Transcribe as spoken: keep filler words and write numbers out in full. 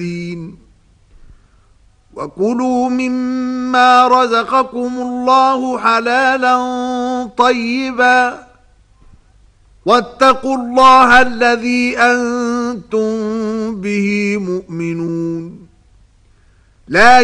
وكلوا مما رزقكم الله حلالا طيبا واتقوا الله الذي أنتم به مؤمنون لا